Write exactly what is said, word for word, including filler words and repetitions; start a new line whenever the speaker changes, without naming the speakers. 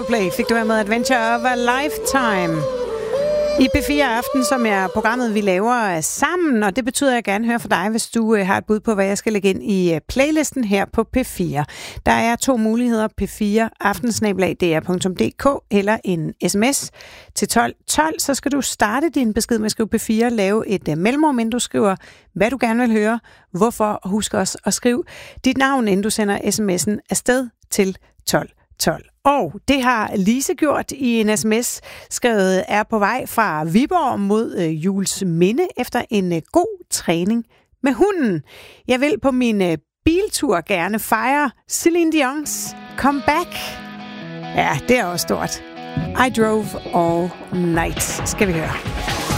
Coldplay fik du her med Adventure of a Lifetime. I P fire Aften, som er programmet, vi laver sammen, og det betyder, at jeg gerne hører fra dig, hvis du har et bud på, hvad jeg skal lægge ind i playlisten her på P fire. Der er to muligheder, P fire aften snabel-a d r punktum d k eller en sms til tolv tolv. Så skal du starte din besked med at skrive P fire, lave et mellemrum, inden du skriver, hvad du gerne vil høre, hvorfor, og husk også at skrive dit navn, inden du sender sms'en afsted til tolv tolv. Og det har Lise gjort i en sms, skrevet er på vej fra Viborg mod øh, Jules Minde efter en øh, god træning med hunden. Jeg vil på min øh, biltur gerne fejre Celine Dion's comeback. Ja, det er også stort. I drove all night, skal vi høre.